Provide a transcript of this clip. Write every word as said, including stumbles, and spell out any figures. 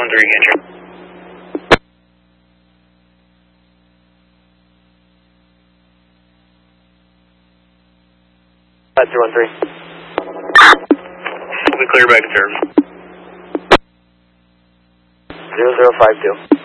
one three, Cancer. five three one three. We'll be clear back to service. zero zero five two.